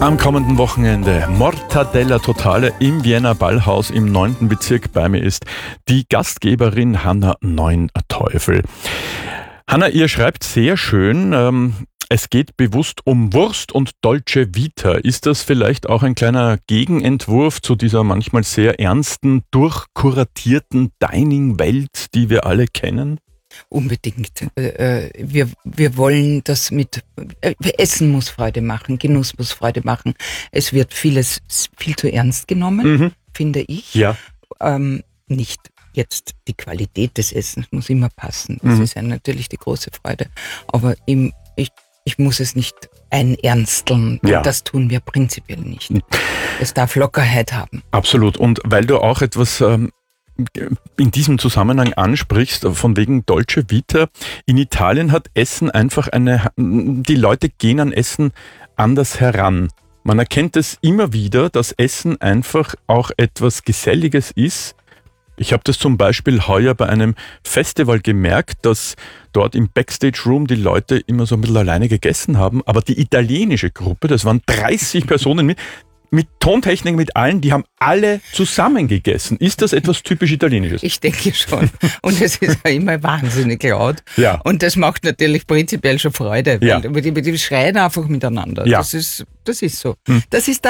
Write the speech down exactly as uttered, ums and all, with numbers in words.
Am kommenden Wochenende Mortadella Totale im Wiener Ballhaus im neunten Bezirk. Bei mir ist die Gastgeberin Hanna Neunteufel. Hanna, ihr schreibt sehr schön, ähm, es geht bewusst um Wurst und Dolce Vita. Ist das vielleicht auch ein kleiner Gegenentwurf zu dieser manchmal sehr ernsten, durchkuratierten Dining-Welt, die wir alle kennen? Unbedingt. Äh, wir, wir wollen das mit, äh, Essen muss Freude machen, Genuss muss Freude machen. Es wird vieles viel zu ernst genommen, mhm. finde ich. Ja. Ähm, nicht jetzt die Qualität des Essens muss immer passen. Das mhm. ist ja natürlich die große Freude. Aber im, ich, ich muss es nicht einernsteln. Ja. Das tun wir prinzipiell nicht. Es darf Lockerheit haben. Absolut. Und weil du auch etwas ähm, in diesem Zusammenhang ansprichst, von wegen Dolce Vita. In Italien hat Essen einfach eine, die Leute gehen an Essen anders heran. Man erkennt es immer wieder, dass Essen einfach auch etwas Geselliges ist. Ich habe das zum Beispiel heuer bei einem Festival gemerkt, dass dort im Backstage Room die Leute immer so ein bisschen alleine gegessen haben, aber die italienische Gruppe, das waren dreißig Personen mit, mit Tontechnik, mit allen, die haben alle zusammen gegessen. Ist das etwas typisch Italienisches? Ich denke schon. Und es ist ja immer wahnsinnig laut. Ja. Und das macht natürlich prinzipiell schon Freude. Ja. Weil die, die schreien einfach miteinander. Ja. Das ist, das ist so. Hm. Das ist